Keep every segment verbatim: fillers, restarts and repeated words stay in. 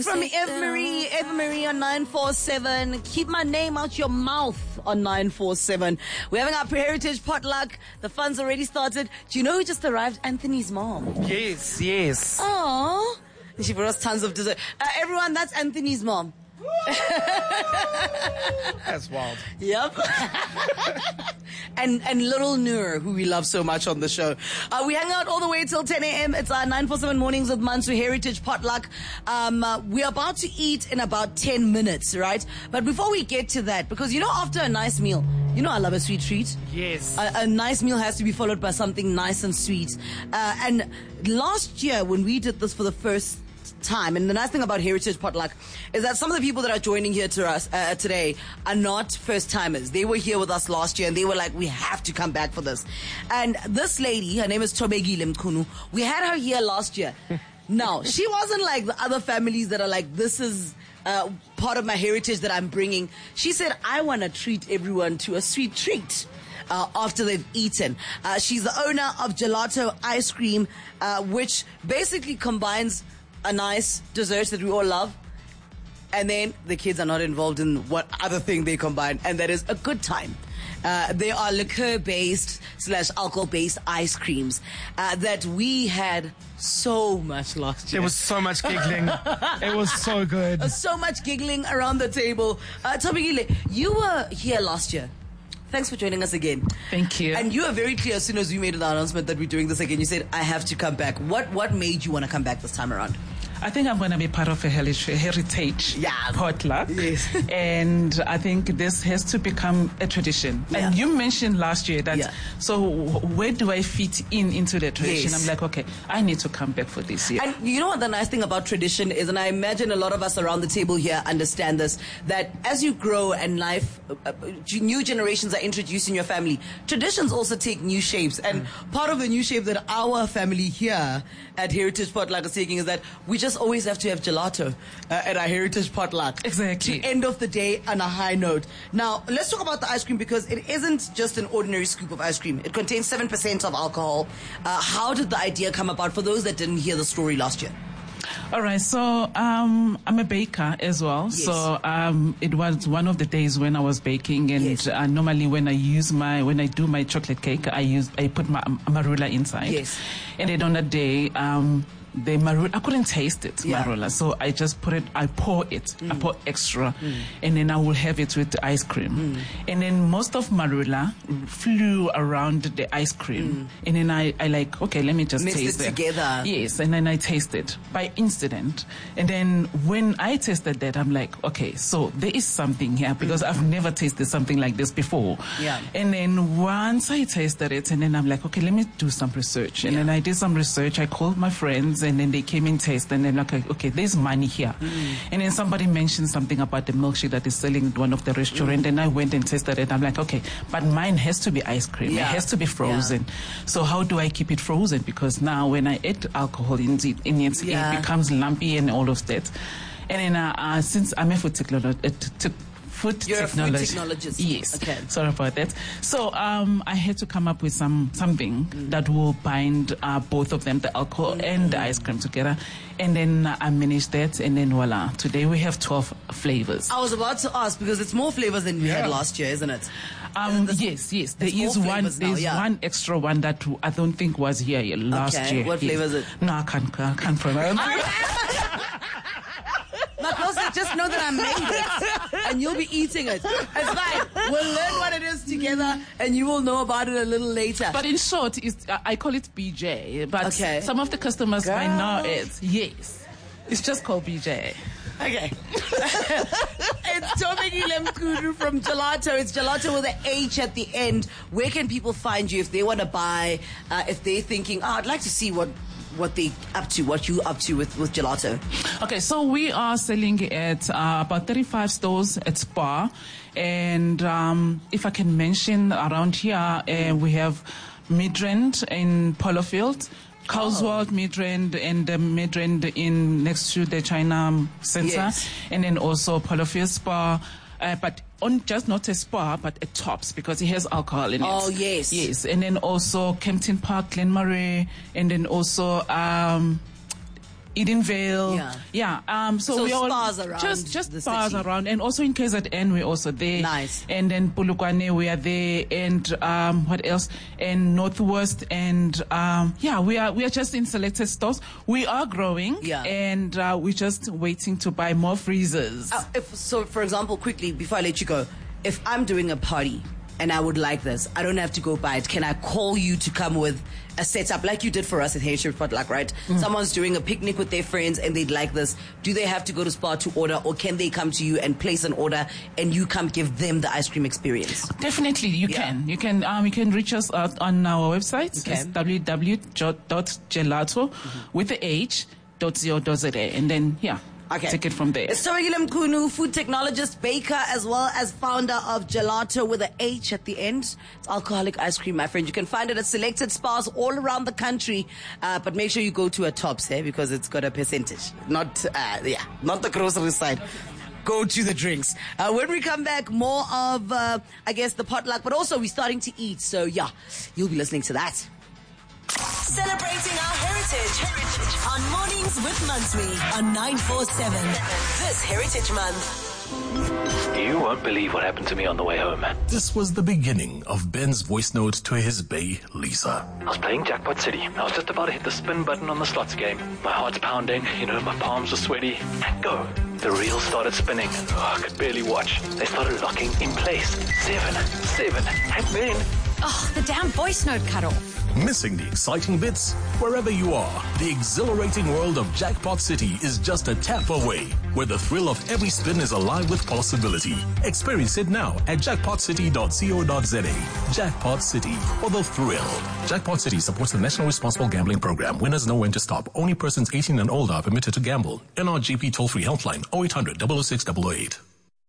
From Eva Marie, Eva Marie on nine four seven. Keep my name out your mouth on nine four seven. We're having our Heritage potluck. The fun's already started. Do you know who just arrived? Anthony's mom. Yes, yes. Oh, and she brought us tons of dessert. Uh, everyone, that's Anthony's mom. That's wild. Yep. and and little Noor, who we love so much on the show. Uh, we hang out all the way till ten a.m. It's our nine four seven Mornings with Mansu Heritage Potluck. Um, uh, we're about to eat in about ten minutes, right? But before we get to that, because you know, after a nice meal, you know I love a sweet treat. Yes. A, a nice meal has to be followed by something nice and sweet. Uh, and last year, when we did this for the first time, and the nice thing about Heritage Potluck is that some of the people that are joining here to us uh, today are not first timers. They were here with us last year and they were like, we have to come back for this. And this lady, her name is Thobekile Mchunu, we had her here last year. Now, she wasn't like the other families that are like, this is uh, part of my heritage that I'm bringing. She said, I want to treat everyone to a sweet treat. Uh, after they've eaten. Uh, she's the owner of Gelato Ice Cream, uh, which basically combines a nice dessert that we all love, and then the kids are not involved in what other thing they combine, and that is a good time. Uh, they are liqueur-based slash alcohol-based ice creams uh, that we had so much last year. There was so much giggling. It was so good. Uh, so much giggling around the table. Uh, Thobekile, you were here last year. Thanks for joining us again. Thank you. And you were very clear as soon as we made the announcement that we're doing this again. You said, I have to come back. What what made you want to come back this time around? I think I'm going to be part of a heritage yeah. potluck. Yes. And I think this has to become a tradition. Yeah. And you mentioned last year that, yeah. so where do I fit in into the tradition? Yes. I'm like, okay, I need to come back for this year. And you know what the nice thing about tradition is, and I imagine a lot of us around the table here understand this, that as you grow and life, uh, new generations are introduced in your family, traditions also take new shapes. And mm. part of the new shape that our family here at Heritage Potluck is taking is that we just always have to have gelato uh, at our Heritage Potluck. Exactly. To end of the day on a high note. Now, let's talk about the ice cream, because it isn't just an ordinary scoop of ice cream. It contains seven percent of alcohol. Uh, how did the idea come about for those that didn't hear the story last year? All right, so um, I'm a baker as well. Yes. So um, it was one of the days when I was baking, and yes. uh, normally when I use my when I do my chocolate cake, I use I put my marula inside. Yes. And then on that day, um, the marula, I couldn't taste it, yeah. marula. So I just put it, I pour it, mm. I pour extra, mm. and then I will have it with the ice cream. Mm. And then most of marula flew around the ice cream. Mm. And then I, I like, okay, let me just Mixed taste it it. together. Yes, and then I tasted by incident. And then when I tasted that, I'm like, okay, so there is something here, because mm. I've never tasted something like this before. Yeah. And then once I tasted it, and then I'm like, okay, let me do some research. And yeah. then I did some research. I called my friends, and then they came in taste, and then like, okay, there's money here. Mm. And then somebody mentioned something about the milkshake that is selling at one of the restaurants, mm. and I went and tasted it. I'm like, okay, but mine has to be ice cream. Yeah. It has to be frozen. Yeah. So how do I keep it frozen? Because now when I add alcohol in it, in it, yeah. it becomes lumpy and all of that. And then uh, uh, since I'm a food technologist, uh, t- t- Food You're technology. a food technologist. Yes. Okay. Sorry about that. So um, I had to come up with some something mm. that will bind uh, both of them, the alcohol mm. and the ice cream together. And then uh, I managed that, and then voila. Today we have twelve flavors. I was about to ask, because it's more flavors than we yeah. had last year, isn't it? Um, yes, yes. There is one. There's yeah. one extra one that I don't think was here last okay. year. What flavor is it? No, I can't. I can't remember. My closet, just know that I made it, and you'll be eating it. It's fine. We'll learn what it is together, and you will know about it a little later. But in short, it's, I call it B J. But okay. some of the customers Girl. might know it. Yes, it's just called B J. Okay. It's Thobekile Mchunu from Gelato. It's Gelato with an H at the end. Where can people find you if they want to buy, uh, if they're thinking, oh, I'd like to see what what they up to, what you up to with, with Gelato? Okay, so we are selling at uh, about thirty-five stores at Spar. And um, if I can mention around here, uh, we have Midrand in Polofield, Carlswald, oh. Midrand, and uh, Midrand in next to the China Center. Yes. And then also Polofield Spa. Uh, but on just not a Spa, but a Tops, because it has alcohol in it. Oh, yes. Yes. And then also Kempton Park, Glenmarie, and then also um, Edenvale. Yeah. Yeah. Um, so, So we all spas around just just the spas city. around, and also in K Z N we're also there. Nice. And then Polokwane we are there, and um, what else? And Northwest, and um, yeah, we are we are just in selected stores. We are growing, Yeah. and uh, we're just waiting to buy more freezers. Uh, if, so, for example, quickly, before I let you go, if I'm doing a party and I would like this, I don't have to go buy it. Can I call you to come with a setup like you did for us at Heritage Potluck, right? Mm. Someone's doing a picnic with their friends and they'd like this. Do they have to go to Spar to order, or can they come to you and place an order and you come give them the ice cream experience? Definitely, you Yeah. can. You can. Um, you can reach us out on our website. Okay. It's w w w dot gelato Mm-hmm. with the h dot co dot za, and then yeah. Okay. Take it from there. It's Toragile Mkunu, food technologist, baker, as well as founder of Gelato with an H at the end. It's alcoholic ice cream, my friend. You can find it at selected spas all around the country. Uh, but make sure you go to a Tops, eh, because it's got a percentage. Not, uh, yeah, not the grocery side. Go to the drinks. Uh, when we come back, more of, uh, I guess, the potluck, but also we're starting to eat. So, yeah, you'll be listening to that. Celebrating our heritage. Heritage on Mornings with Mansui on nine four seven. This Heritage Month. You won't believe what happened to me on the way home. This was the beginning of Ben's voice note to his bae, Lisa. I was playing Jackpot City. I was just about to hit the spin button on the slots game. My heart's pounding, you know, my palms are sweaty. And go. The reel started spinning. Oh, I could barely watch. They started locking in place. Seven, seven, and then... Oh, the damn voice note cut off. Missing the exciting bits? Wherever you are, the exhilarating world of Jackpot City is just a tap away, where the thrill of every spin is alive with possibility. Experience it now at jackpot city dot co dot za. Jackpot City, for the thrill. Jackpot City supports the National Responsible Gambling Program. Winners know when to stop. Only persons eighteen and older are permitted to gamble. N R G P toll-free helpline oh eight hundred, double oh six, double oh eight.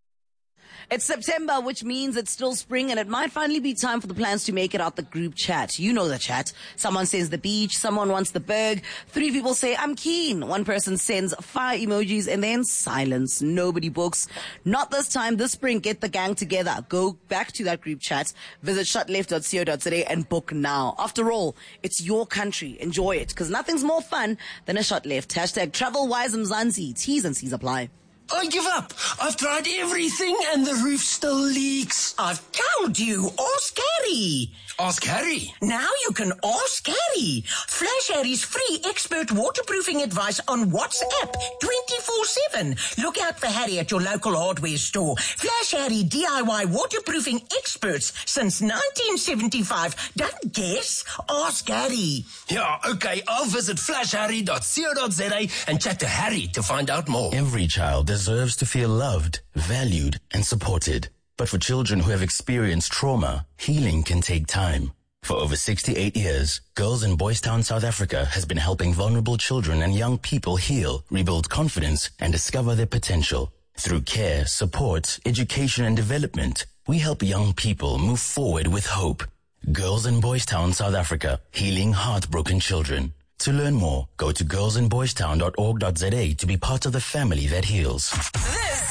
It's September, which means it's still spring, and it might finally be time for the plans to make it out the group chat. You know the chat. Someone says the beach, someone wants the berg. Three people say, I'm keen. One person sends fire emojis, and then silence. Nobody books. Not this time. This spring, get the gang together. Go back to that group chat. Visit shot left dot co dot za and book now. After all, it's your country. Enjoy it, because nothing's more fun than a shot left. Hashtag travel wise Mzansi. T's and C's apply. I give up. I've tried everything and the roof still leaks. I've told you, ask Harry. Ask Harry? Now you can ask Harry. Flash Harry's free expert waterproofing advice on WhatsApp twenty-four seven. Look out for Harry at your local hardware store. Flash Harry D I Y waterproofing experts since nineteen seventy-five. Don't guess. Ask Harry. Yeah, okay. I'll visit flash harry dot co dot za and chat to Harry to find out more. Every child deserves to feel loved, valued, and supported. But for children who have experienced trauma, healing can take time. For over sixty-eight years, Girls in Boys Town, South Africa has been helping vulnerable children and young people heal, rebuild confidence, and discover their potential. Through care, support, education, and development, we help young people move forward with hope. Girls in Boys Town, South Africa, healing heartbroken children. To learn more, go to girls in boys town dot org dot za to be part of the family that heals. This